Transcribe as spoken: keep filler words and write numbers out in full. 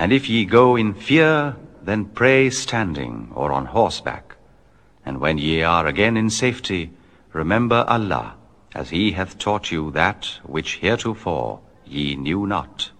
And if ye go in fear, then pray standing or on horseback. And when ye are again in safety, remember Allah, as he hath taught you that which heretofore ye knew not.